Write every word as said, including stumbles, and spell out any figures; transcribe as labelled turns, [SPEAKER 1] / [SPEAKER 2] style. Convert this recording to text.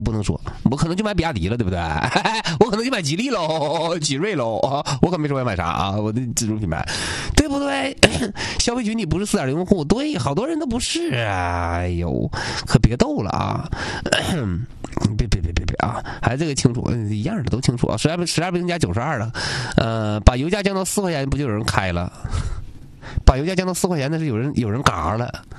[SPEAKER 1] 不能说，我可能就买比亚迪了，对不对？我可能就买吉利喽，吉瑞喽啊！我可没说要买啥啊，我的自主品牌，对不对？消费群体不是 四点零 用户，对，好多人都不是啊！哎呦，可别逗了啊！别别别别别啊！还是这个清楚，一样的都清楚啊！十二十二不增加九十二了，呃，把油价降到四块钱，不就有人开了？把油价降到四块钱，那是有人有人嘎了。